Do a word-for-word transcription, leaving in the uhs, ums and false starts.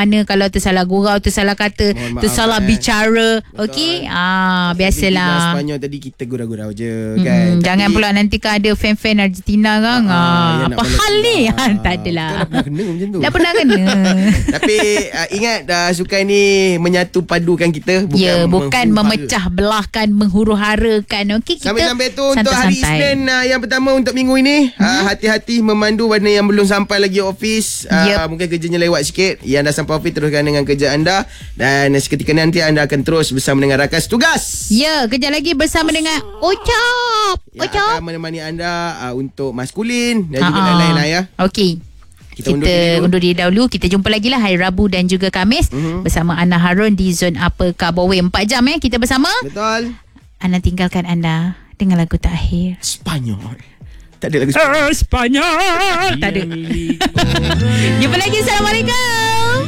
mana kalau tersalah gurau, tersalah kata, Mohon maaf, tersalah eh. bicara. Okey. Ah, biasalah. Spanyol tadi kita gurau-gurau je Hmm, kan. jangan pula nanti kan ada fan-fan Argentina kan. Ah, Ah, ya, nak apa balik hal ni? pula. Ah, tak adalah. Kau dah pernah kena macam tu. Dah pernah kena. Tapi uh, ingat uh, sukan ni menyatu padukan kita, bukan Ya, bukan menghuru-hara. memecah belahkan, menghuru-harakan. Okey, kita Sambil-sambil tu untuk hari santai-santai. Isnin uh, yang pertama untuk minggu ini, hmm. uh, hati-hati memandu mana yang belum sampai lagi office. Uh, Yep. Mungkin kerjanya lewat sikit. Yang dah sampai office teruskan dengan kerja anda. Dan seketika nanti anda akan terus bersama dengan rakan tugas. Ya, kejap lagi bersama dengan Ucap. Yang Ucap. akan menemani anda uh, untuk maskulin dan juga Ha-ha. lain-lain lah ya. Okey. Kita Kita, undur diri dulu. undur diri dahulu. Kita jumpa lagi lah hari Rabu dan juga Khamis Mhm. bersama Ana Harun di Zon Apa Kabowe. empat jam eh kita bersama. Betul. Ana tinggalkan anda dengan lagu terakhir. Spanyol. Tak ada lagu Spanyol. Spanyol. Tak ada. Jumpa lagi. Assalamualaikum.